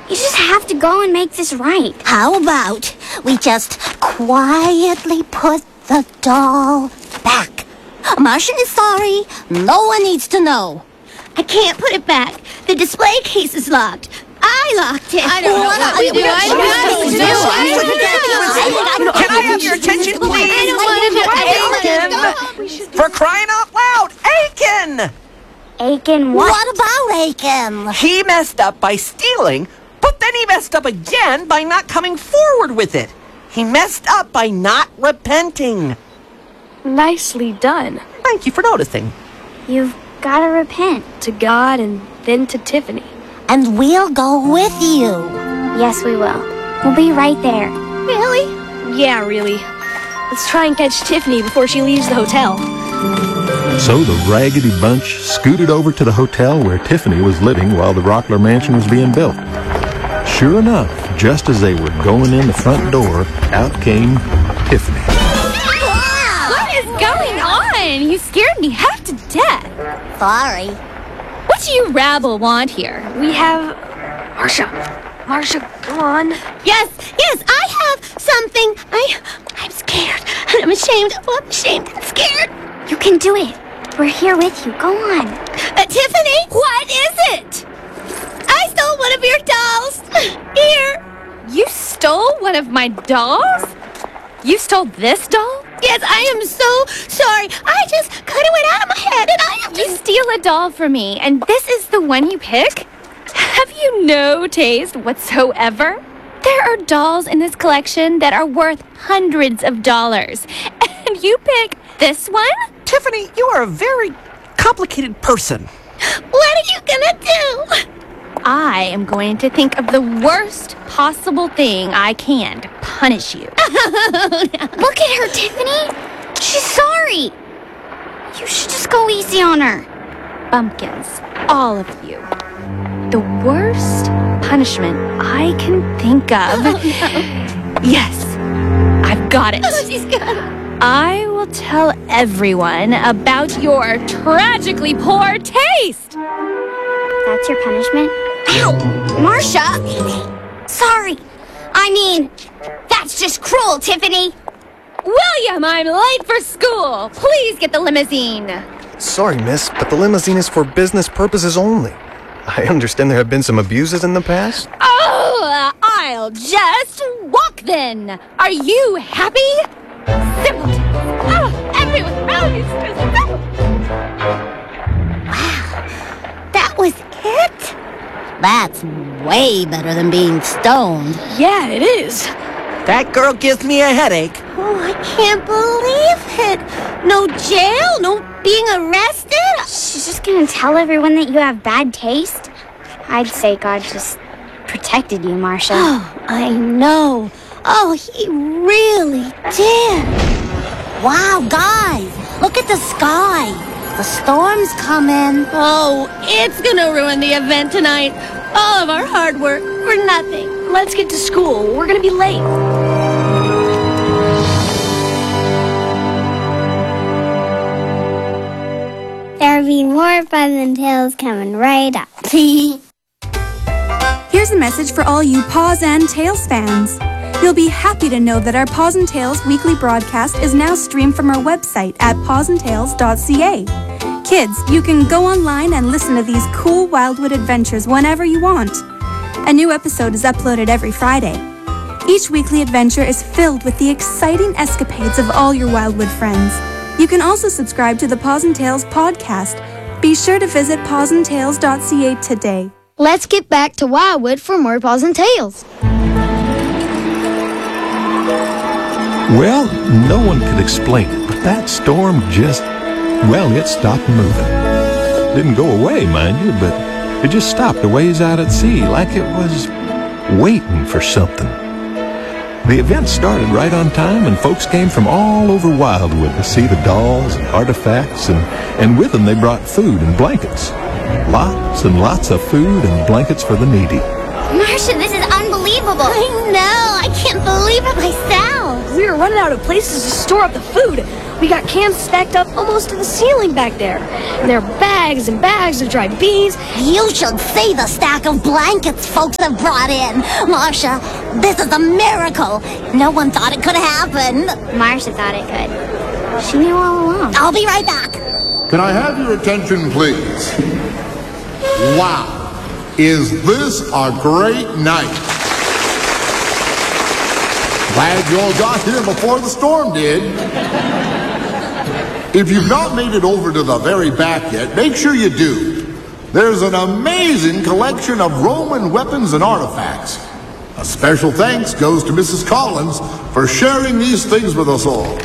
You just have to go and make this right. How about we just quietly put the doll back? Martian is sorry. No one needs to know. I can't put it back. The display case is locked. I locked it. I don't know what we do. Can I have your attention, please? I don't want to do it. For crying out loud, Aiken! Aiken what? What about Aiken? He messed up by stealing, but then he messed up again by not coming forward with it. He messed up by not repenting. Nicely done. Thank you for noticing. You've got to repent. To God and then to Tiffany. And we'll go with you. Yes, we will. We'll be right there. Really? Yeah, really. Let's try and catch Tiffany before she leaves the hotel. So the Raggedy Bunch scooted over to the hotel where Tiffany was living while the Rockler Mansion was being built. Sure enough, just as they were going in the front door, out came Tiffany. What is going on? You scared me half to death. Sorry. What do you rabble want here? We have... Marcia, go on. Yes, I have something. I'm scared. And I'm ashamed. Oh, I'm ashamed and scared. You can do it. We're here with you. Go on. Tiffany? What is it? I stole one of your dolls. Here. You stole one of my dolls? You stole this doll? Yes, I am so sorry. I just kind of went out of my head and I am You steal a doll from me, and this is the one you pick? Have you no taste whatsoever? There are dolls in this collection that are worth hundreds of dollars, and you pick this one? Tiffany, you are a very complicated person. What are you gonna do? I am going to think of the worst possible thing I can to punish you. Look at her, Tiffany. She's sorry. You should just go easy on her. Bumpkins, all of you. The worst punishment I can think of. Yes, I've got it. She's got it. I will tell everyone about your tragically poor taste. That's your punishment? Ow! Marcia! Sorry. I mean, that's just cruel, Tiffany. William, I'm late for school. Please get the limousine. Sorry, miss, but the limousine is for business purposes only. I understand there have been some abuses in the past. Oh, I'll just walk then. Are you happy? Simple. Oh, everyone. That was it? That's way better than being stoned. Yeah, it is. That girl gives me a headache. Oh, I can't believe it. No jail, no being arrested. She's just gonna tell everyone that you have bad taste? I'd say God just protected you, Marcia. Oh, I know. Oh, he really did. Wow, guys, look at the sky. The storm's coming. Oh, it's gonna ruin the event tonight. All of our hard work for nothing. Let's get to school. We're gonna be late. There'll be more fun and tales coming right up. Here's a message for all you Paws and Tales fans. You'll be happy to know that our Paws and Tales weekly broadcast is now streamed from our website at pawsandtales.ca. Kids, you can go online and listen to these cool Wildwood adventures whenever you want. A new episode is uploaded every Friday. Each weekly adventure is filled with the exciting escapades of all your Wildwood friends. You can also subscribe to the Paws and Tales podcast. Be sure to visit pawsandtales.ca today. Let's get back to Wildwood for more Paws and Tales. Well, no one could explain it, but that storm just, well, it stopped moving. Didn't go away, mind you, but it just stopped a ways out at sea, like it was waiting for something. The event started right on time, and folks came from all over Wildwood to see the dolls and artifacts, and with them they brought food and blankets. Lots and lots of food and blankets for the needy. Marcia, this is unbelievable. I know. I can't believe it myself. We were running out of places to store up the food. We got cans stacked up almost to the ceiling back there. And there are bags and bags of dried beans. You should see the stack of blankets folks have brought in. Marcia, this is a miracle. No one thought it could happen. Marcia thought it could. She knew all along. I'll be right back. Can I have your attention, please? Wow. Is this a great night? Glad you all got here before the storm did. If you've not made it over to the very back yet, make sure you do. There's an amazing collection of Roman weapons and artifacts. A special thanks goes to Mrs. Collins for sharing these things with us all.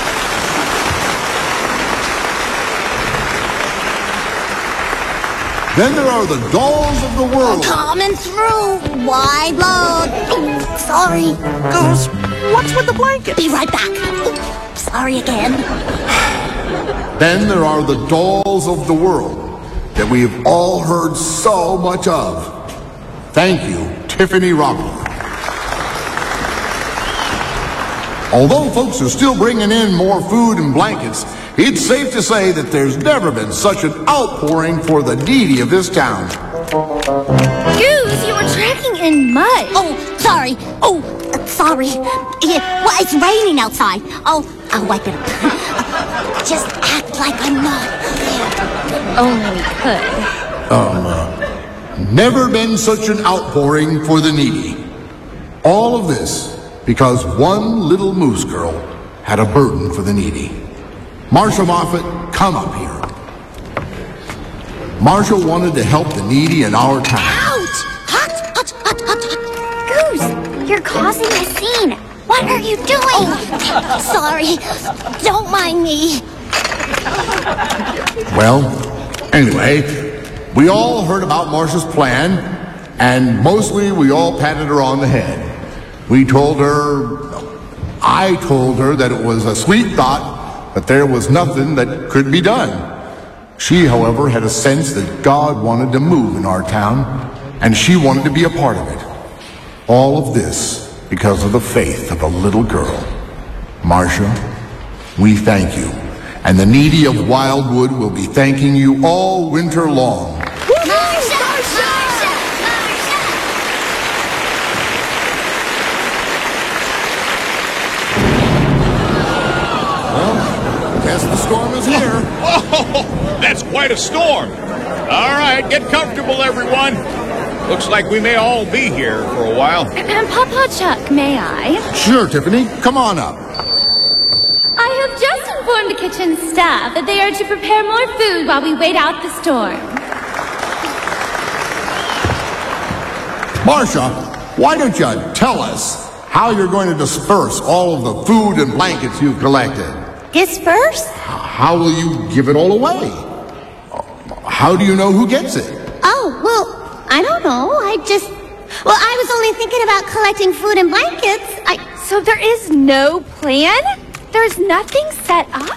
Then there are the dolls of the world. Coming through. Wide load. Ooh, sorry. Goose, what's with the blanket? Be right back. Ooh, sorry again. Then there are the dolls of the world that we have all heard so much of. Thank you, Tiffany Rockler. Although folks are still bringing in more food and blankets, it's safe to say that there's never been such an outpouring for the needy of this town. Goose, you were tracking in mud. Oh, sorry. Oh, sorry. Yeah, well, it's raining outside. I'll wipe it up. Just act like I'm not there. Only could. Never been such an outpouring for the needy. All of this because one little moose girl had a burden for the needy. Marcia Moffat, come up here. Marcia wanted to help the needy in our town. Ouch! Hot. Goose, you're causing a scene. What are you doing? Oh, sorry. Don't mind me. Well, anyway, we all heard about Marcia's plan, and mostly we all patted her on the head. I told her that it was a sweet thought, but there was nothing that could be done. She, however, had a sense that God wanted to move in our town, and she wanted to be a part of it. All of this because of the faith of a little girl. Marcia, we thank you, and the needy of Wildwood will be thanking you all winter long. Guess the storm is here. Oh, that's quite a storm. All right, get comfortable, everyone. Looks like we may all be here for a while. And Papa Chuck, may I? Sure, Tiffany. Come on up. I have just informed the kitchen staff that they are to prepare more food while we wait out the storm. Marcia, why don't you tell us how you're going to disperse all of the food and blankets you've collected? Disperse? How will you give it all away? How do you know who gets it? Oh, well, I don't know. I was only thinking about collecting food and blankets. So there is no plan? There's nothing set up?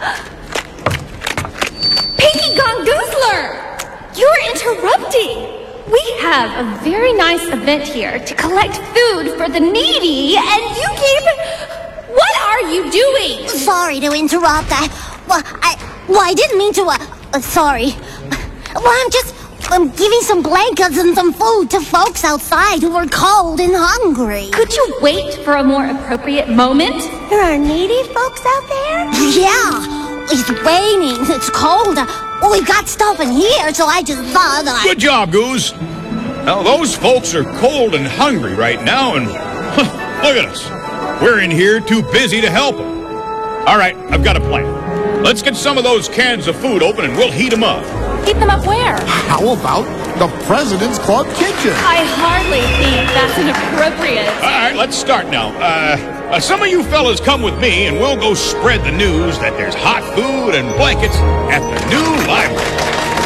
Pinky Gongoozler! You're interrupting! We have a very nice event here to collect food for the needy, and you keep... What are you doing? Sorry to interrupt. I didn't mean to, sorry. Well, I'm giving some blankets and some food to folks outside who are cold and hungry. Could you wait for a more appropriate moment? There are needy folks out there? Yeah, it's raining, it's cold. We've got stuff in here, so I just thought Good job, Goose. Now, those folks are cold and hungry right now, and look at us. We're in here too busy to help them. All right, I've got a plan. Let's get some of those cans of food open and we'll heat them up. Heat them up where? How about the President's Club kitchen? I hardly think that's inappropriate. All right, let's start now. Some of you fellas come with me and we'll go spread the news that there's hot food and blankets at the new library.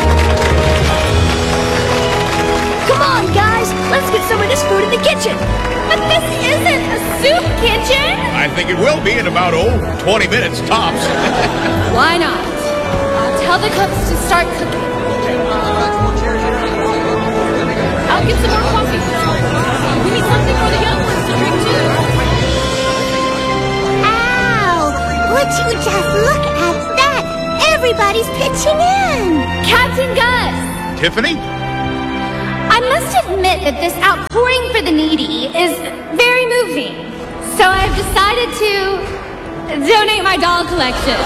Come on, guys. Let's get some of this food in the kitchen. But this isn't a soup kitchen. I think it will be in about, 20 minutes tops. Why not? I'll tell the cooks to start cooking. I'll get some more coffee. We need something for the young ones to drink too. Ow! Would you just look at that? Everybody's pitching in. Captain Gus! Tiffany? I must admit that this outpouring for the needy is very moving. So I've decided to donate my doll collection.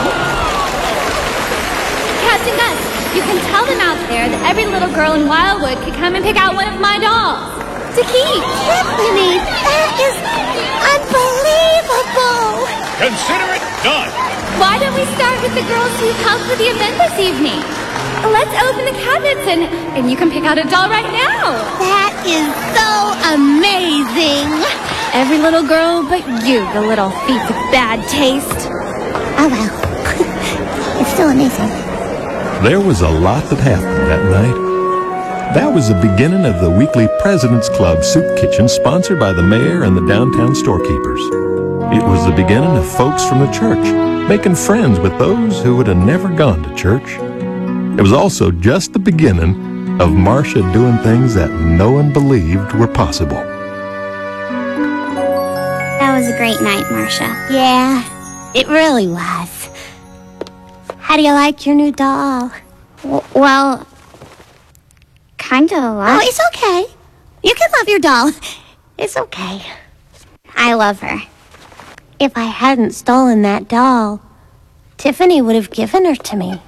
Captain Gus, you can tell them out there that every little girl in Wildwood could come and pick out one of my dolls to keep. Tiffany, that is unbelievable. Consider it done. Why don't we start with the girls who helped with the event this evening? Let's open the cabinets and you can pick out a doll right now. That is so amazing. Every little girl but you, the little thief of bad taste. Oh well, it's still amazing. There was a lot that happened that night. That was the beginning of the weekly President's Club Soup Kitchen sponsored by the mayor and the downtown storekeepers. It was the beginning of folks from the church making friends with those who would have never gone to church. It was also just the beginning of Marcia doing things that no one believed were possible. That was a great night, Marcia. Yeah, it really was. How do you like your new doll? Well, kinda a lot. Oh, it's okay. You can love your doll. It's okay. I love her. If I hadn't stolen that doll, Tiffany would have given her to me.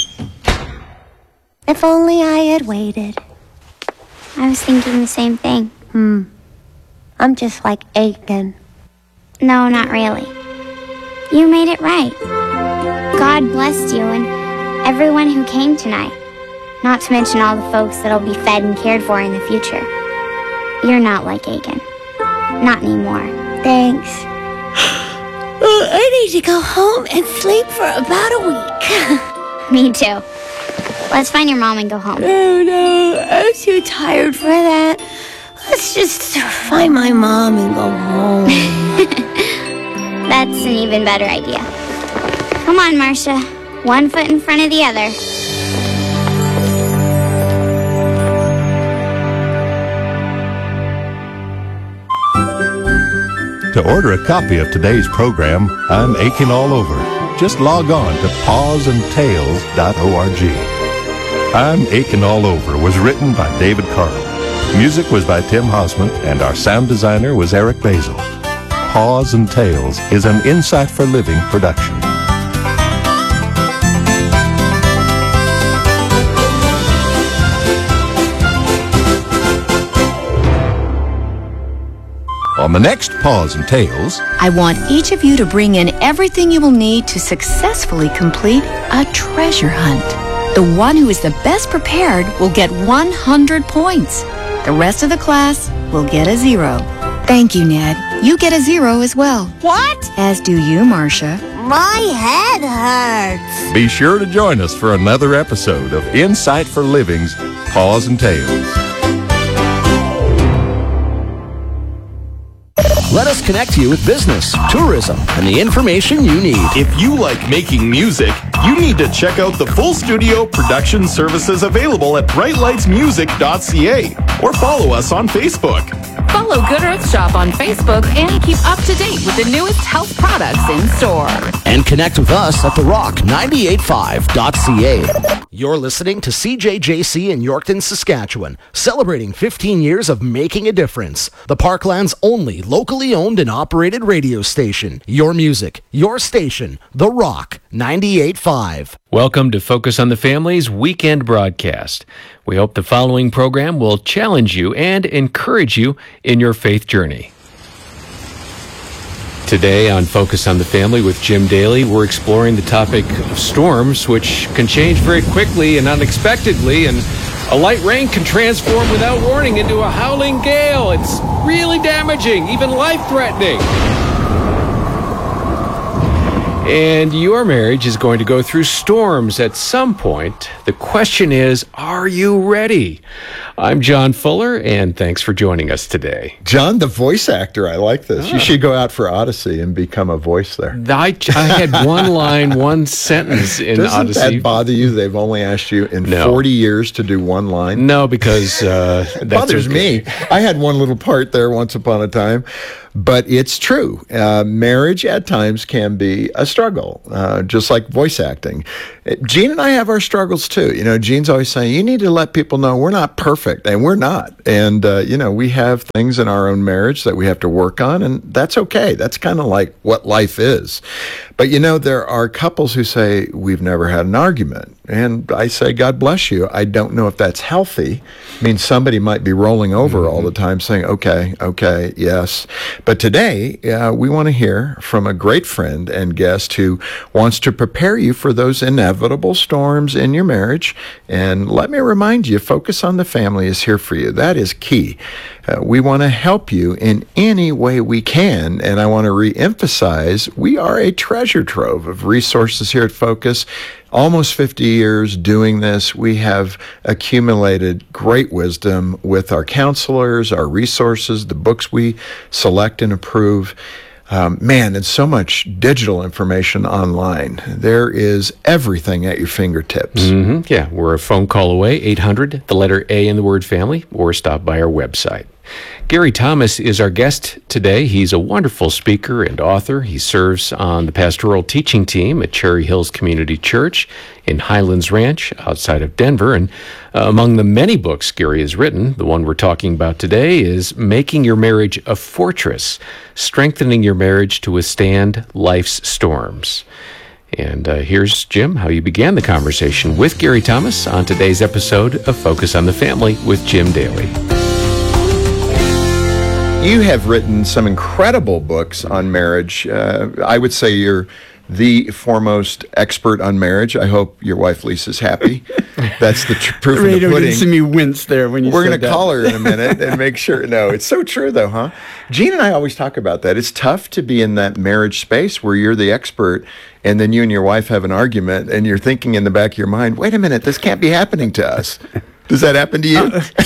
If only I had waited. I was thinking the same thing. I'm just like Aiken. No, not really. You made it right. God blessed you and everyone who came tonight. Not to mention all the folks that'll be fed and cared for in the future. You're not like Aiken. Not anymore. Thanks. I need to go home and sleep for about a week. Me too. Let's find your mom and go home. No, I'm too tired for that. Let's just find my mom and go home. That's an even better idea. Come on, Marcia. One foot in front of the other. To order a copy of today's program, I'm Aching All Over. Just log on to pawsandtails.org. I'm Aching All Over was written by David Carl. Music was by Tim Hausman, and our sound designer was Eric Basil. Paws and Tales is an Insight for Living production. On the next Paws and Tales, I want each of you to bring in everything you will need to successfully complete a treasure hunt. The one who is the best prepared will get 100 points. The rest of the class will get a 0. Thank you, Ned. You get a 0 as well. What? As do you, Marcia. My head hurts. be sure to join us for another episode of Insight for Living's Paws and Tales. Let us connect you with business, tourism, and the information you need. If you like making music, you need to check out the full studio production services available at brightlightsmusic.ca or follow us on Facebook. Follow Good Earth Shop on Facebook and keep up to date with the newest health products in store. And connect with us at therock985.ca. You're listening to CJJC in Yorkton, Saskatchewan, celebrating 15 years of making a difference. The Parkland's only locally owned and operated radio station. Your music, your station, The Rock 98.5. Welcome to Focus on the Family's weekend broadcast. We hope the following program will challenge you and encourage you in your faith journey. Today on Focus on the Family with Jim Daly, we're exploring the topic of storms, which can change very quickly and unexpectedly, and a light rain can transform without warning into a howling gale. It's really damaging, even life-threatening. And your marriage is going to go through storms at some point. The question is, are you ready? I'm John Fuller, and thanks for joining us today. John, the voice actor, I like this. You should go out for Odyssey and become a voice there. I had one line, one sentence in Odyssey. Doesn't that bother you? They've only asked you in 40 years to do one line? No, because it bothers me. I had one little part there once upon a time. But it's true. Marriage at times can be a struggle, just like voice acting. Gene and I have our struggles too. You know, Gene's always saying, you need to let people know we're not perfect, and we're not. And, you know, we have things in our own marriage that we have to work on, and that's okay. That's kind of like what life is. But, you know, there are couples who say, we've never had an argument. And I say, God bless you. I don't know if that's healthy. I mean, somebody might be rolling over all the time saying, okay, yes. But today, we want to hear from a great friend and guest who wants to prepare you for those inevitable storms in your marriage. And let me remind you, Focus on the Family is here for you. That is key. We want to help you in any way we can. And I want to reemphasize, we are a treasure trove of resources here at Focus. Almost 50 years doing this, we have accumulated great wisdom with our counselors, our resources, the books we select and approve. And so much digital information online. There is everything at your fingertips. Mm-hmm. Yeah, we're a phone call away, 800, the letter A in the word family, or stop by our website. Gary Thomas is our guest today. He's a wonderful speaker and author. He serves on the pastoral teaching team at Cherry Hills Community Church in Highlands Ranch outside of Denver. And among the many books Gary has written, the one we're talking about today is Making Your Marriage a Fortress, Strengthening Your Marriage to Withstand Life's Storms. And here's, Jim, how you began the conversation with Gary Thomas on today's episode of Focus on the Family with Jim Daly. You have written some incredible books on marriage. I would say you're the foremost expert on marriage. I hope your wife Lisa's happy. That's the proof of the pudding. You see me wince there when you We're said going to call her in a minute and make sure. No, it's so true though, huh? Gene and I always talk about that. It's tough to be in that marriage space where you're the expert and then you and your wife have an argument and you're thinking in the back of your mind, wait a minute, this can't be happening to us. Does that happen to you?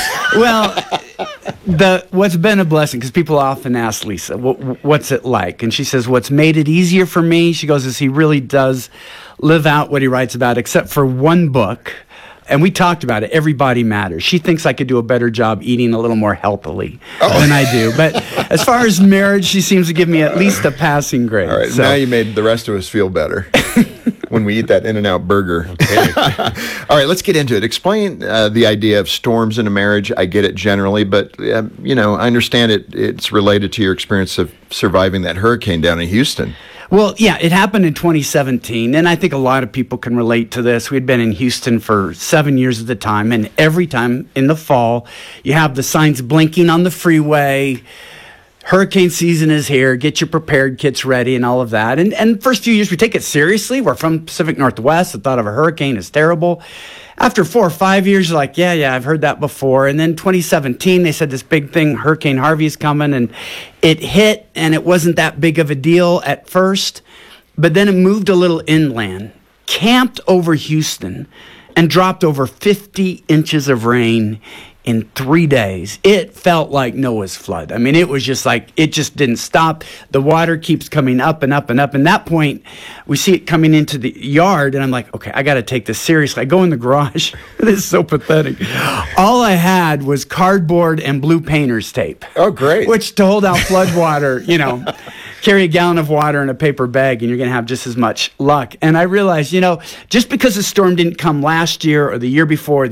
What's been a blessing, because people often ask Lisa, what's it like? And she says, what's made it easier for me, she goes, is he really does live out what he writes about, except for one book. And we talked about it, Everybody Matters. She thinks I could do a better job eating a little more healthily than I do. But as far as marriage, she seems to give me at least a passing grade. All right, so. Now you made the rest of us feel better. When we eat that In-N-Out burger. Okay. All right, let's get into it. Explain the idea of storms in a marriage. I get it generally, but, I understand it's related to your experience of surviving that hurricane down in Houston. Well, yeah, it happened in 2017, and I think a lot of people can relate to this. We'd been in Houston for 7 years at the time, and every time in the fall, you have the signs blinking on the freeway. Hurricane season is here. Get your prepared kits ready and all of that. And the first few years, we take it seriously. We're from Pacific Northwest. The thought of a hurricane is terrible. After 4 or 5 years, you're like, yeah, I've heard that before. And then 2017, they said this big thing, Hurricane Harvey is coming. And it hit, and it wasn't that big of a deal at first. But then it moved a little inland, camped over Houston, and dropped over 50 inches of rain in 3 days. It felt like Noah's flood. I mean, it was just like, it just didn't stop. The water keeps coming up and up and up. And that point, we see it coming into the yard, and I'm like, okay, I got to take this seriously. I go in the garage. This is so pathetic. All I had was cardboard and blue painter's tape. Oh, great. Which to hold out flood water, carry a gallon of water in a paper bag, and you're going to have just as much luck. And I realized, just because the storm didn't come last year or the year before,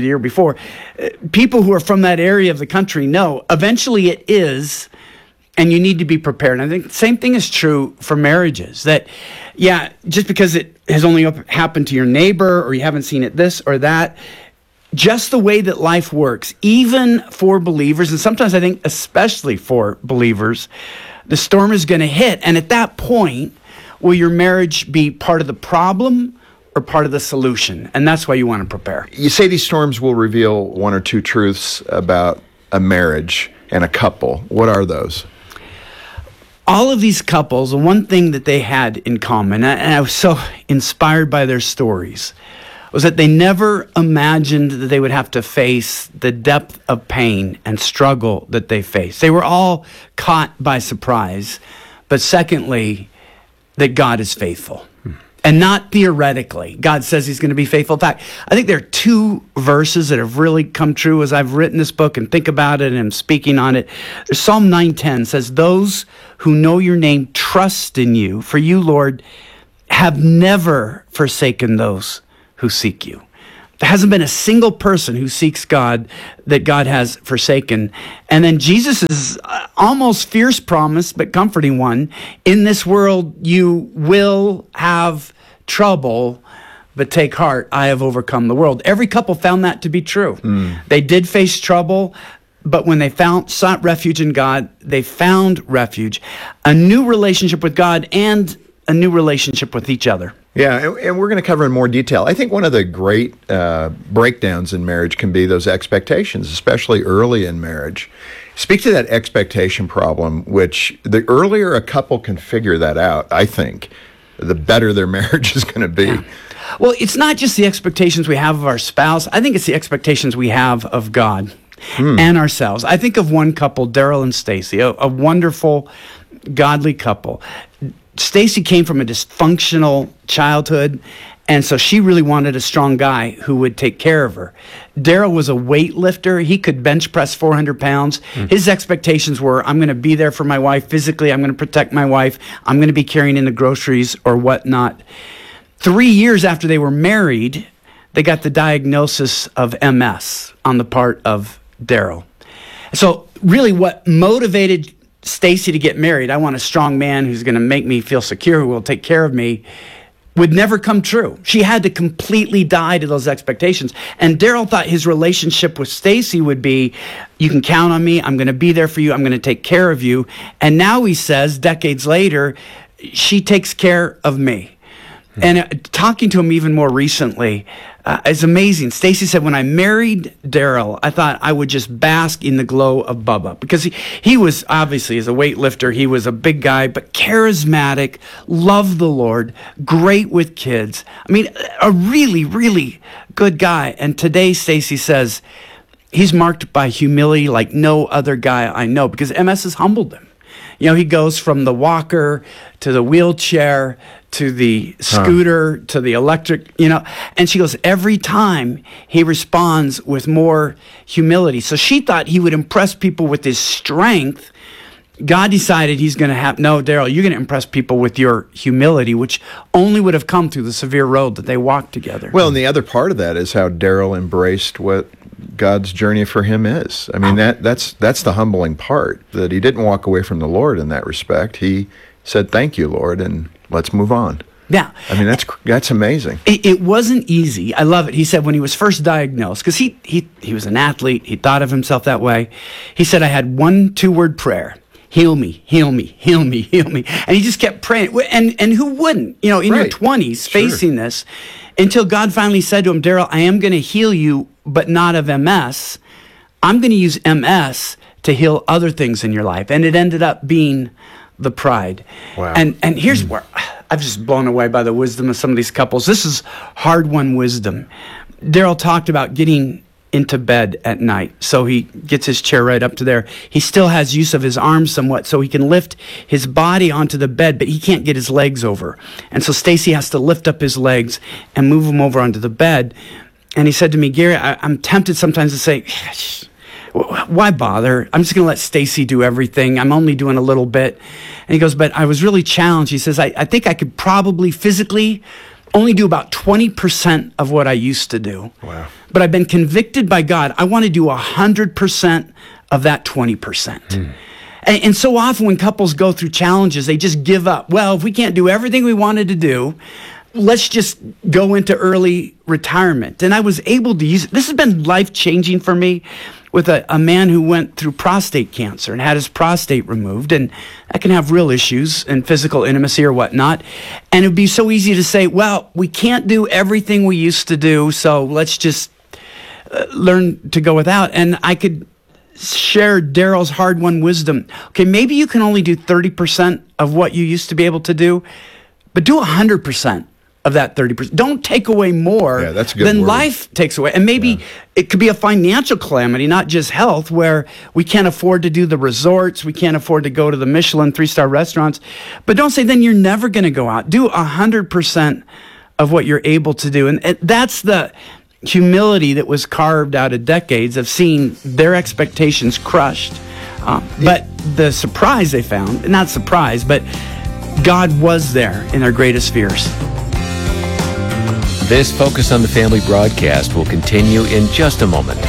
people who are from that area of the country know eventually it is, and you need to be prepared. And I think the same thing is true for marriages, that, just because it has only happened to your neighbor or you haven't seen it this or that, just the way that life works, even for believers, and sometimes I think especially for believers, the storm is going to hit. And at that point, will your marriage be part of the problem or part of the solution? And that's why you want to prepare. You say these storms will reveal one or two truths about a marriage and a couple. What are those? All of these couples, one thing that they had in common, and I was so inspired by their stories, was that they never imagined that they would have to face the depth of pain and struggle that they faced. They were all caught by surprise. But secondly, that God is faithful. And not theoretically. God says he's going to be faithful. In fact, I think there are two verses that have really come true as I've written this book and think about it and am speaking on it. There's Psalm 9:10 says, those who know your name trust in you. For you, Lord, have never forsaken those who seek you. There hasn't been a single person who seeks God that God has forsaken. And then Jesus' almost fierce promise, but comforting one, in this world you will have trouble, but take heart, I have overcome the world. Every couple found that to be true. They did face trouble, but when they sought refuge in God, they found refuge, a new relationship with God and a new relationship with each other. Yeah, and we're going to cover in more detail. I think one of the great breakdowns in marriage can be those expectations, especially early in marriage. Speak to that expectation problem, which the earlier a couple can figure that out, I think, the better their marriage is going to be. Yeah. Well, it's not just the expectations we have of our spouse. I think it's the expectations we have of God and ourselves. I think of one couple, Daryl and Stacy, a wonderful, godly couple. Stacy came from a dysfunctional childhood, and so she really wanted a strong guy who would take care of her. Daryl was a weightlifter. He could bench press 400 pounds. His expectations were, I'm going to be there for my wife physically. I'm going to protect my wife. I'm going to be carrying in the groceries or whatnot. 3 years after they were married, they got the diagnosis of MS on the part of Daryl. So really what motivated Stacy to get married, I want a strong man who's going to make me feel secure, who will take care of me, would never come true. She had to completely die to those expectations. And Daryl thought his relationship with Stacy would be, you can count on me, I'm going to be there for you, I'm going to take care of you. And now he says, decades later, she takes care of me. And talking to him even more recently, it's amazing. Stacy said, when I married Daryl, I thought I would just bask in the glow of Bubba. Because he was, obviously, as a weightlifter, he was a big guy, but charismatic, loved the Lord, great with kids. I mean, a really, really good guy. And today, Stacy says, he's marked by humility like no other guy I know, because MS has humbled him. You know, he goes from the walker to the wheelchair to the scooter to the electric, you know. And she goes, every time he responds with more humility. So she thought he would impress people with his strength. God decided he's going to have, no, Daryl, you're going to impress people with your humility, which only would have come through the severe road that they walked together. Well, and the other part of that is how Daryl embraced what God's journey for him is. I mean, that's the humbling part, that he didn't walk away from the Lord in that respect. He said, thank you, Lord, and let's move on. Yeah. I mean, that's amazing. It wasn't easy. I love it. He said when he was first diagnosed, because he was an athlete, he thought of himself that way. He said, I had 1 2-word prayer. Heal me, heal me, heal me, heal me. And he just kept praying. And who wouldn't, you know, in your 20s facing this, until God finally said to him, Daryl, I am going to heal you, but not of MS. I'm going to use MS to heal other things in your life. And it ended up being the pride. Wow. And here's where I've just blown away by the wisdom of some of these couples. This is hard-won wisdom. Daryl talked about getting into bed at night. So he gets his chair right up to there. He still has use of his arms somewhat, so he can lift his body onto the bed, but he can't get his legs over. And so Stacy has to lift up his legs and move him over onto the bed. And he said to me, Gary, I'm tempted sometimes to say, why bother? I'm just going to let Stacy do everything. I'm only doing a little bit. And he goes, but I was really challenged. He says, I think I could probably physically only do about 20% of what I used to do. Wow. But I've been convicted by God. I want to do 100% of that 20%. And so often when couples go through challenges, they just give up. Well, if we can't do everything we wanted to do, let's just go into early retirement. And I was able to use it. This has been life-changing for me with a man who went through prostate cancer and had his prostate removed. And that can have real issues and physical intimacy or whatnot. And it would be so easy to say, well, we can't do everything we used to do, so let's just learn to go without. And I could share Daryl's hard-won wisdom. Okay, maybe you can only do 30% of what you used to be able to do, but do 100% of that 30%. Don't take away more that's a good than word. life takes away. And maybe it could be a financial calamity, not just health, where we can't afford to do the resorts, we can't afford to go to the Michelin 3-star restaurants. But don't say then you're never going to go out. Do 100% of what you're able to do. And that's the humility that was carved out of decades of seeing their expectations crushed. But the surprise they found, not surprise, but God was there in their greatest fears. This Focus on the Family broadcast will continue in just a moment.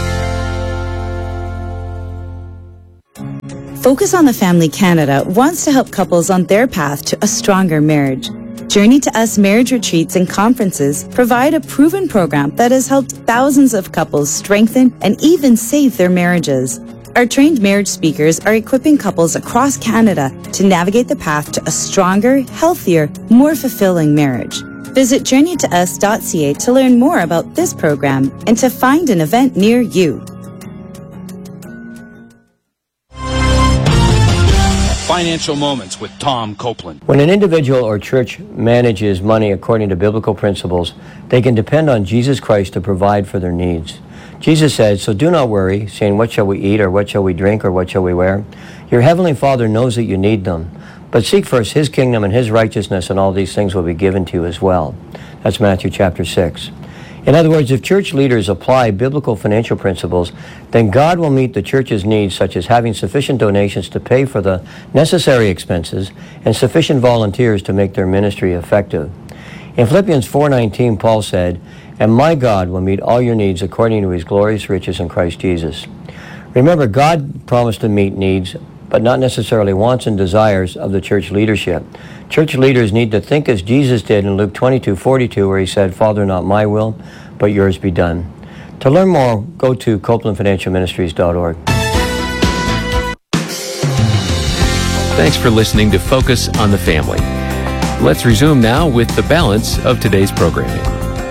Focus on the Family Canada wants to help couples on their path to a stronger marriage. Journey to Us marriage retreats and conferences provide a proven program that has helped thousands of couples strengthen and even save their marriages. Our trained marriage speakers are equipping couples across Canada to navigate the path to a stronger, healthier, more fulfilling marriage. Visit journeytous.ca to learn more about this program and to find an event near you. Financial Moments with Tom Copeland. When an individual or church manages money according to biblical principles, they can depend on Jesus Christ to provide for their needs. Jesus said, "So do not worry, saying, what shall we eat, or what shall we drink, or what shall we wear? Your heavenly Father knows that you need them. But seek first His kingdom and His righteousness, and all these things will be given to you as well." That's Matthew chapter 6. In other words, if church leaders apply biblical financial principles, then God will meet the church's needs, such as having sufficient donations to pay for the necessary expenses and sufficient volunteers to make their ministry effective. In Philippians 4:19, Paul said, "And my God will meet all your needs according to His glorious riches in Christ Jesus." Remember, God promised to meet needs, but not necessarily wants and desires of the church leadership. Church leaders need to think as Jesus did in Luke 22:42, where He said, "Father, not my will, but yours be done." To learn more, go to CopelandFinancialMinistries.org. Thanks for listening to Focus on the Family. Let's resume now with the balance of today's programming.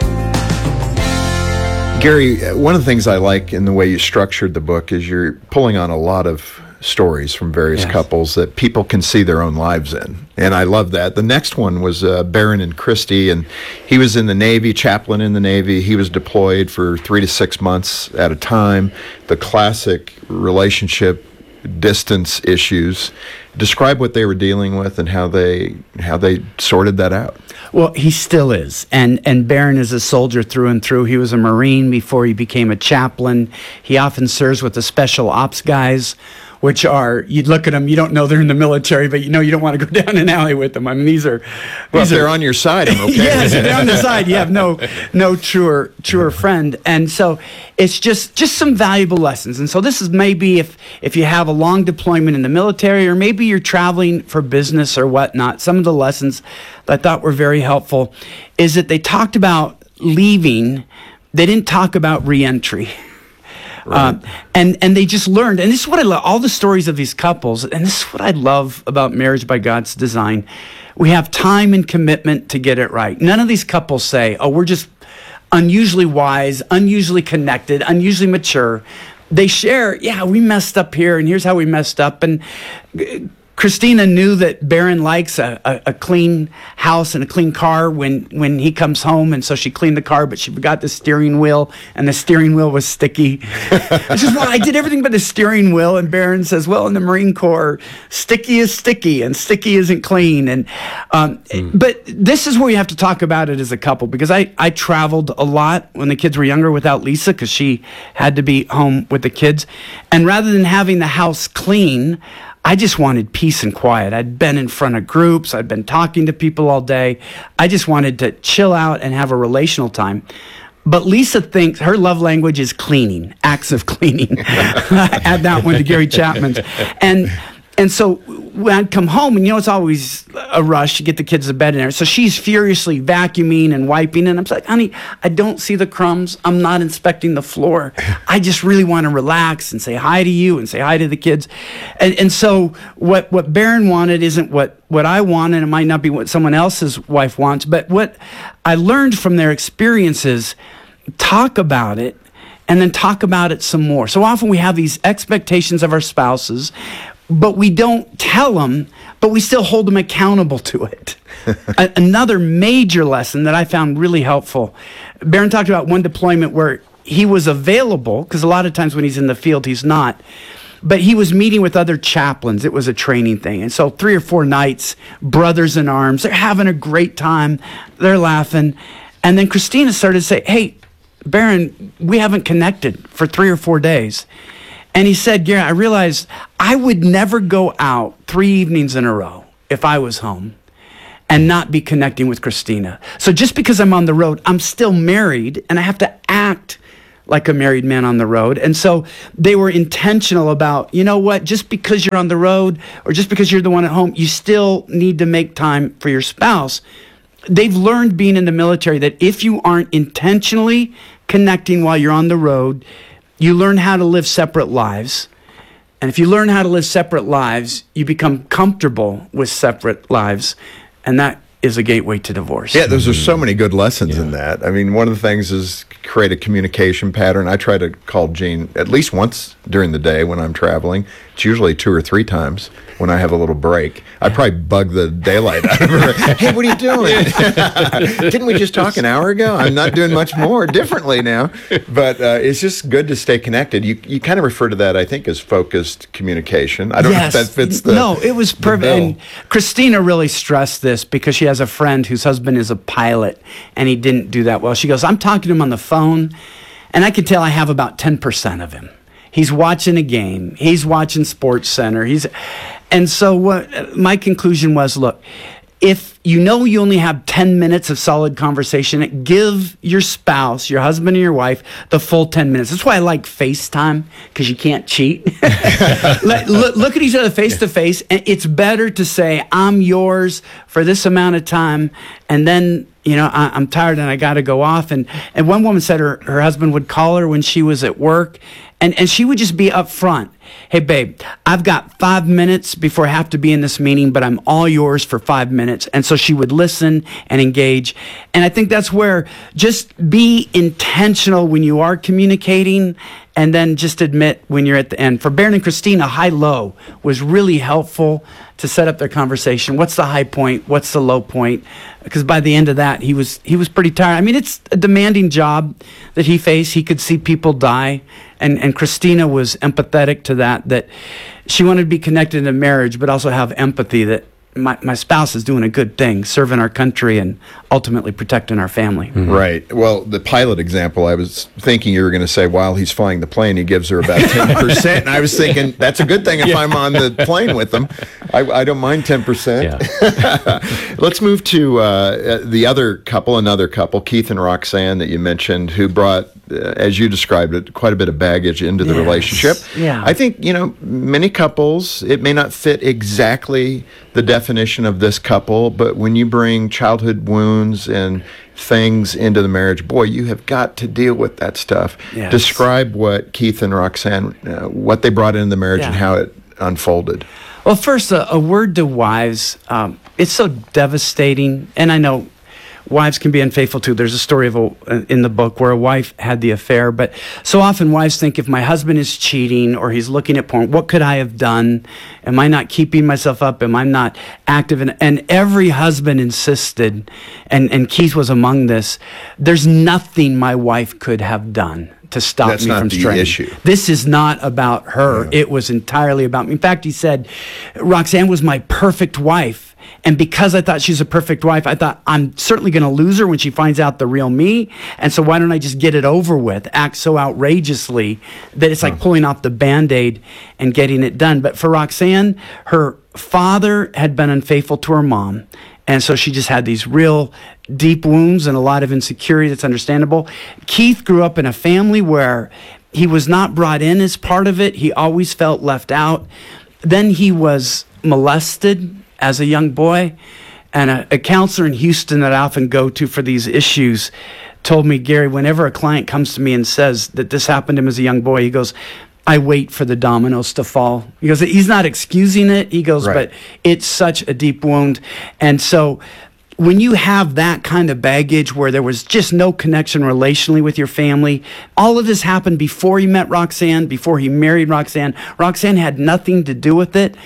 Gary, one of the things I like in the way you structured the book is you're pulling on a lot of stories from various couples that people can see their own lives in. And I love that. The next one was Barron and Christy, and he was in the Navy, chaplain in the Navy. He was deployed for 3 to 6 months at a time. The classic relationship distance issues. Describe what they were dealing with and how they sorted that out. Well, he still is. And Barron is a soldier through and through. He was a Marine before he became a chaplain. He often serves with the special ops guys, which are, you look at them, you don't know they're in the military, but you know you don't want to go down an alley with them. I mean, Well, if they're on your side, I'm okay. Yes, if they're on the side, you have no truer friend. And so it's just some valuable lessons. And so this is maybe if you have a long deployment in the military, or maybe you're traveling for business or whatnot, some of the lessons that I thought were very helpful is that they talked about leaving. They didn't talk about reentry. Right. And they just learned, and this is what I love, all the stories of these couples, and this is what I love about Marriage by God's Design. We have time and commitment to get it right. None of these couples say, oh, we're just unusually wise, unusually connected, unusually mature. They share, yeah, we messed up here, and here's how we messed up. And Christina knew that Barron likes a clean house and a clean car when he comes home, and so she cleaned the car, but she forgot the steering wheel, and the steering wheel was sticky. It's just, well, I did everything but the steering wheel, and Barron says, well, in the Marine Corps, sticky is sticky, and sticky isn't clean. And but this is where you have to talk about it as a couple, because I traveled a lot when the kids were younger without Lisa, because she had to be home with the kids. And rather than having the house clean, I just wanted peace and quiet. I'd been in front of groups. I'd been talking to people all day. I just wanted to chill out and have a relational time. But Lisa thinks her love language is cleaning, acts of cleaning. Add that one to Gary Chapman's. And so when I'd come home, and it's always a rush to get the kids to bed in there. So she's furiously vacuuming and wiping, and I'm like, honey, I don't see the crumbs. I'm not inspecting the floor. I just really want to relax and say hi to you and say hi to the kids. And so what Barron wanted isn't what I want, and it might not be what someone else's wife wants. But what I learned from their experiences, talk about it, and then talk about it some more. So often we have these expectations of our spouses, but we don't tell them, but we still hold them accountable to it. Another major lesson that I found really helpful. Barron talked about one deployment where he was available, because a lot of times when he's in the field, he's not. But he was meeting with other chaplains. It was a training thing. And so 3 or 4 nights, brothers in arms, they're having a great time. They're laughing. And then Christina started to say, hey, Barron, we haven't connected for 3 or 4 days. And he said, Gary, I realized I would never go out 3 evenings in a row if I was home and not be connecting with Christina. So just because I'm on the road, I'm still married, and I have to act like a married man on the road. And so they were intentional about, you know what, just because you're on the road or just because you're the one at home, you still need to make time for your spouse. They've learned being in the military that if you aren't intentionally connecting while you're on the road, you learn how to live separate lives. And if you learn how to live separate lives, you become comfortable with separate lives. And that is a gateway to divorce. Yeah, those are so many good lessons in that. I mean, one of the things is create a communication pattern. I try to call Jean at least once during the day when I'm traveling. It's usually 2 or 3 times when I have a little break. I probably bug the daylight out of her. Hey, what are you doing? Didn't we just talk an hour ago? I'm not doing much more differently now. But it's just good to stay connected. You kind of refer to that, I think, as focused communication. I don't know if that fits the No, it was perfect. And Christina really stressed this because she has a friend whose husband is a pilot, and he didn't do that well. She goes, I'm talking to him on the phone, and I can tell I have about 10% of him. He's watching a game. He's watching Sports Center. And so what my conclusion was, look, if you know you only have 10 minutes of solid conversation, give your spouse, your husband or your wife, the full 10 minutes. That's why I like FaceTime, because you can't cheat. Look at each other face to face, and it's better to say, I'm yours for this amount of time, and then, you know, I'm tired and I got to go off. And one woman said her husband would call her when she was at work, and she would just be upfront. Hey, babe, I've got 5 minutes before I have to be in this meeting, but I'm all yours for 5 minutes. And so she would listen and engage. And I think that's where just be intentional when you are communicating, and then just admit when you're at the end. For Barron and Christina, high-low was really helpful to set up their conversation. What's the high point? What's the low point? Because by the end of that, he was pretty tired. I mean, it's a demanding job that he faced. He could see people die. And Christina was empathetic to that she wanted to be connected in a marriage, but also have empathy that my spouse is doing a good thing, serving our country and ultimately protecting our family. Mm-hmm. Right. Well, the pilot example, I was thinking you were going to say while he's flying the plane, he gives her about 10%. And I was thinking, that's a good thing if I'm on the plane with them. I don't mind 10%. Yeah. Let's move to another couple, Keith and Roxanne, that you mentioned, who brought, as you described it, quite a bit of baggage into the relationship. Yeah. I think, many couples, it may not fit exactly the definition of this couple, but when you bring childhood wounds and things into the marriage, boy, you have got to deal with that stuff. Yes. Describe what Keith and Roxanne, what they brought into the marriage and how it unfolded. Well, first, a word to wives. It's so devastating, and I know wives can be unfaithful too. There's a story in the book where a wife had the affair, but so often wives think, if my husband is cheating or he's looking at porn, what could I have done? Am I not keeping myself up? Am I not active? And every husband insisted, and Keith was among this, there's nothing my wife could have done to stop That's me not from the straying. issue. This is not about her. Yeah. It was entirely about me. In fact, he said, Roxanne was my perfect wife. And because I thought she's a perfect wife, I thought I'm certainly going to lose her when she finds out the real me. And so why don't I just get it over with, act so outrageously that it's like pulling off the Band-Aid and getting it done. But for Roxanne, her father had been unfaithful to her mom. And so she just had these real deep wounds and a lot of insecurity. That's understandable. Keith grew up in a family where he was not brought in as part of it. He always felt left out. Then he was molested as a young boy, and a counselor in Houston that I often go to for these issues told me, Gary, whenever a client comes to me and says that this happened to him as a young boy, he goes, I wait for the dominoes to fall. He goes, he's not excusing it. He goes, but it's such a deep wound. And so when you have that kind of baggage where there was just no connection relationally with your family, all of this happened before he met Roxanne, before he married Roxanne. Roxanne had nothing to do with it.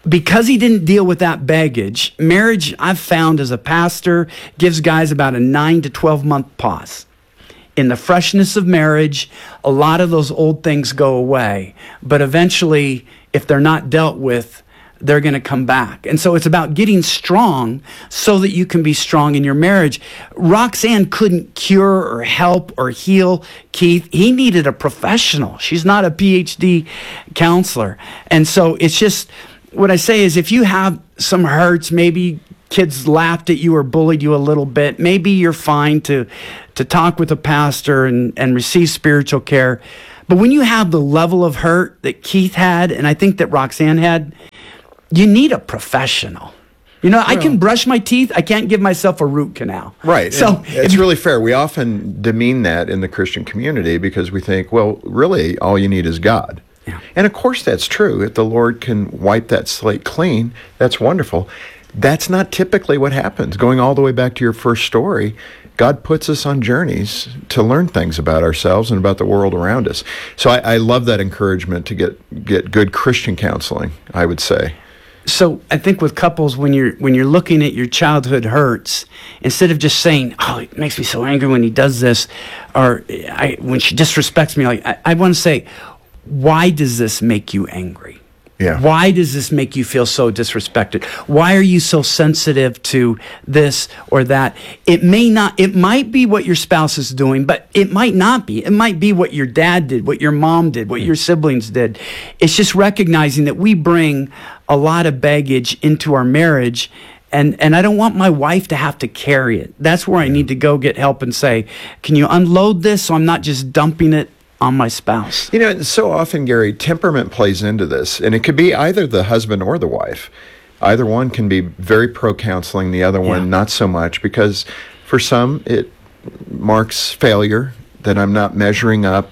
because he didn't deal with that baggage, marriage, I've found as a pastor, gives guys about a 9 to 12 month pause. In the freshness of marriage, a lot of those old things go away. But eventually, if they're not dealt with, they're going to come back. And so it's about getting strong so that you can be strong in your marriage. Roxanne couldn't cure or help or heal Keith. He needed a professional. She's not a PhD counselor. And so it's just, what I say is, if you have some hurts, maybe kids laughed at you or bullied you a little bit, maybe you're fine to talk with a pastor and receive spiritual care. But when you have the level of hurt that Keith had, and I think that Roxanne had, you need a professional. You know, I can brush my teeth. I can't give myself a root canal. Right. So and it's really fair. We often demean that in the Christian community because we think, well, really, all you need is God. Yeah. And of course that's true. If the Lord can wipe that slate clean, that's wonderful. That's not typically what happens. Going all the way back to your first story, God puts us on journeys to learn things about ourselves and about the world around us. So I love that encouragement to get good Christian counseling, I would say. So I think with couples, when you're looking at your childhood hurts, instead of just saying, "Oh, it makes me so angry when he does this," or when she disrespects me, I want to say, "Why does this make you angry? Yeah. Why does this make you feel so disrespected? Why are you so sensitive to this or that?" It might be what your spouse is doing, but it might not be. It might be what your dad did, what your mom did, what your siblings did. It's just recognizing that we bring a lot of baggage into our marriage, and I don't want my wife to have to carry it. That's where I need to go get help and say, "Can you unload this so I'm not just dumping it on my spouse?" You know, so often, Gary, temperament plays into this, and it could be either the husband or the wife. Either one can be very pro-counseling, the other one not so much, because for some, it marks failure, that I'm not measuring up,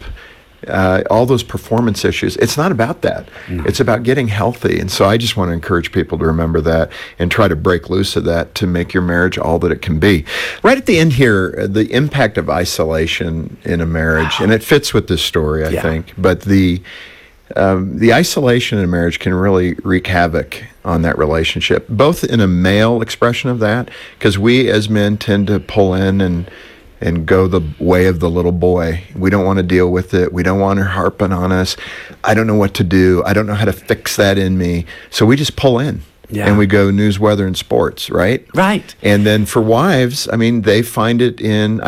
all those performance issues. It's not about that. It's about getting healthy. And so I just want to encourage people to remember that and try to break loose of that to make your marriage all that it can be. Right at the end here, the impact of isolation in a marriage, and it fits with this story, I think, but the isolation in a marriage can really wreak havoc on that relationship, both in a male expression of that, because we as men tend to pull in and go the way of the little boy. We don't want to deal with it. We don't want her harping on us. I don't know what to do. I don't know how to fix that in me. So we just pull in. Yeah. And we go news, weather, and sports, right? Right. And then for wives, I mean, they find it in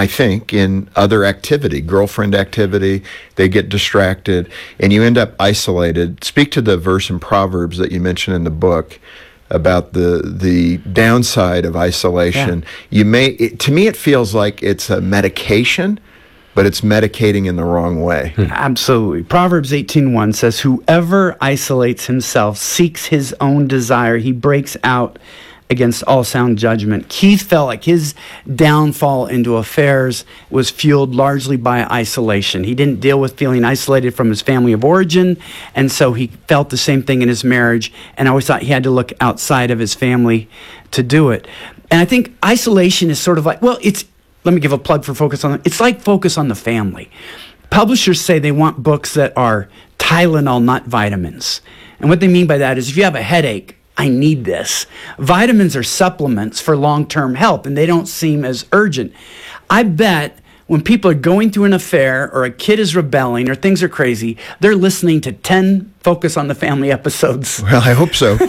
other activity, girlfriend activity. They get distracted, and you end up isolated. Speak to the verse in Proverbs that you mentioned in the book about the downside of isolation. Yeah. To me, it feels like it's a medication, but it's medicating in the wrong way. Absolutely. Proverbs 18:1 says, "Whoever isolates himself seeks his own desire. He breaks out against all sound judgment." Keith felt like his downfall into affairs was fueled largely by isolation. He didn't deal with feeling isolated from his family of origin, and so he felt the same thing in his marriage, and I always thought he had to look outside of his family to do it. And I think isolation is sort of like, let me give a plug for Focus on it's like Focus on the Family. Publishers say they want books that are Tylenol, not vitamins. And what they mean by that is if you have a headache, I need this. Vitamins are supplements for long-term health, and they don't seem as urgent. I bet when people are going through an affair or a kid is rebelling or things are crazy, they're listening to 10 Focus on the Family episodes. Well, I hope so.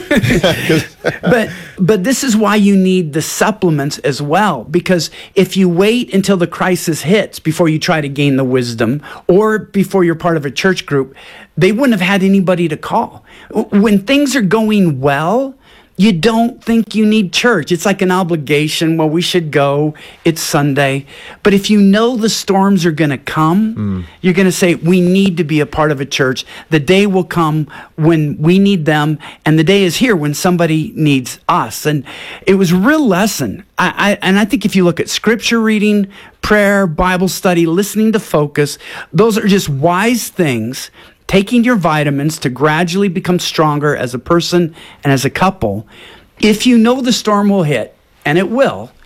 But this is why you need the supplements as well, because if you wait until the crisis hits before you try to gain the wisdom or before you're part of a church group, they wouldn't have had anybody to call. When things are going well, you don't think you need church. It's like an obligation. Well, we should go. It's Sunday. But if you know the storms are going to come, you're going to say, we need to be a part of a church. The day will come when we need them, and the day is here when somebody needs us. And it was a real lesson. I think if you look at scripture reading, prayer, Bible study, listening to Focus, those are just wise things. Taking your vitamins to gradually become stronger as a person and as a couple. If you know the storm will hit, and it will,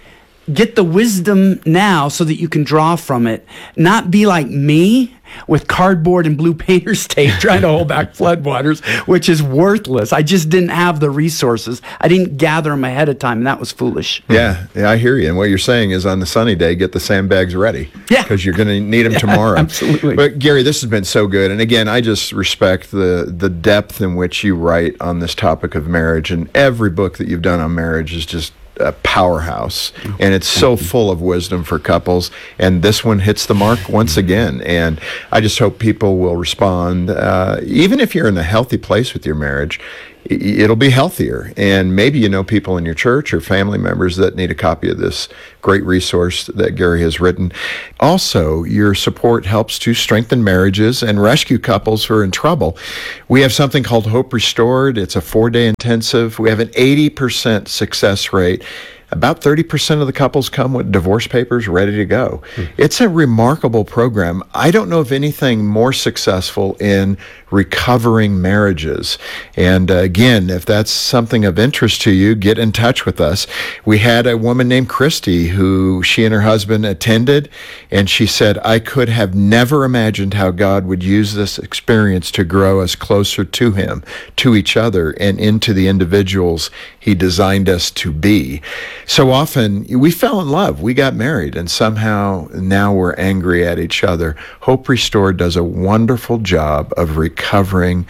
get the wisdom now so that you can draw from it. Not be like me with cardboard and blue painter's tape trying to hold back floodwaters, which is worthless. I just didn't have the resources. I didn't gather them ahead of time, and that was foolish. Yeah, I hear you. And what you're saying is on the sunny day, get the sandbags ready. Yeah. Because you're going to need them tomorrow. Absolutely. But Gary, this has been so good. And again, I just respect the depth in which you write on this topic of marriage. And every book that you've done on marriage is just a powerhouse, and it's so full of wisdom for couples, and this one hits the mark once again. And I just hope people will respond, even if you're in a healthy place with your marriage. It'll be healthier, and maybe you know people in your church or family members that need a copy of this great resource that Gary has written. Also, your support helps to strengthen marriages and rescue couples who are in trouble. We have something called Hope Restored. It's a 4-day intensive. We have an 80% success rate. About 30% of the couples come with divorce papers ready to go. It's a remarkable program. I don't know of anything more successful in recovering marriages. And again, if that's something of interest to you, get in touch with us. We had a woman named Christy who she and her husband attended, and she said, I could have never imagined how God would use this experience to grow us closer to Him, to each other, and into the individuals He designed us to be. So often we fell in love, we got married, and somehow now we're angry at each other. Hope Restored does a wonderful job of recovering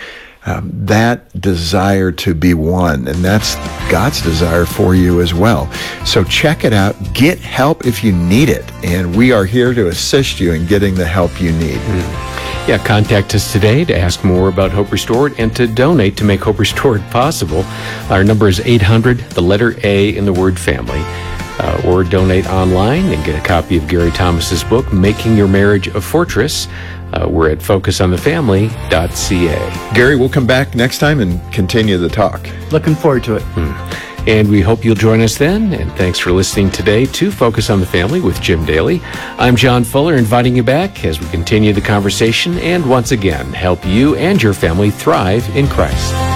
that desire to be one, and that's God's desire for you as well. So check it out. Get help if you need it, and we are here to assist you in getting the help you need. Yeah, contact us today to ask more about Hope Restored and to donate to make Hope Restored possible. Our number is 800, the letter A in the word family. Or donate online and get a copy of Gary Thomas's book, Making Your Marriage a Fortress. We're at focusonthefamily.ca. Gary, we'll come back next time and continue the talk. Looking forward to it. And we hope you'll join us then. And thanks for listening today to Focus on the Family with Jim Daly. I'm John Fuller, inviting you back as we continue the conversation and once again help you and your family thrive in Christ.